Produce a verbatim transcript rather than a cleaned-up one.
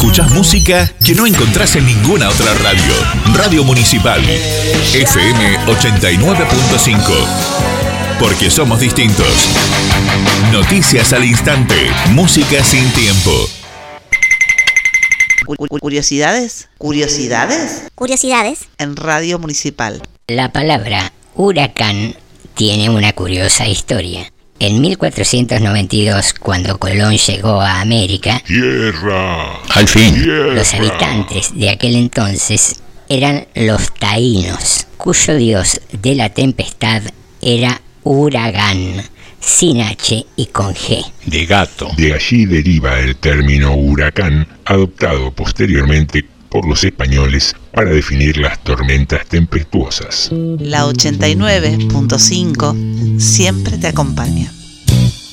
Escuchás música que no encontrás en ninguna otra radio. Radio Municipal, F M ochenta y nueve punto cinco. Porque somos distintos. Noticias al instante, música sin tiempo. Curiosidades, curiosidades, curiosidades en Radio Municipal. La palabra huracán tiene una curiosa historia. En mil cuatrocientos noventa y dos, cuando Colón llegó a América, ¡tierra! Al fin. ¡Tierra! Los habitantes de aquel entonces eran los taínos, cuyo dios de la tempestad era Uragán, sin H y con G. De gato. De allí deriva el término huracán, adoptado posteriormente por los españoles para definir las tormentas tempestuosas. La ochenta y nueve punto cinco siempre te acompaña.